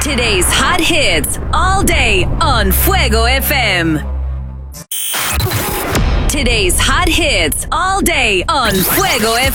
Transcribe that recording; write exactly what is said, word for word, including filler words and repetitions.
Today's hot hits all day on Fuego F M. Today's hot hits all day on Fuego F M.